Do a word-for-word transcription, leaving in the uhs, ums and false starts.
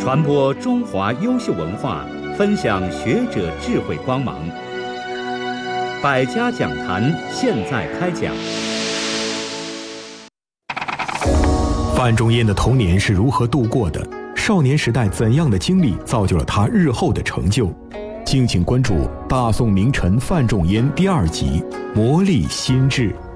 传播中华优秀文化，分享学者智慧光芒。百家讲坛现在开讲。 范仲淹的童年是如何度过的？少年时代怎样的经历造就了他日后的成就？敬请关注《大宋名臣范仲淹》第二集《磨砺心智》。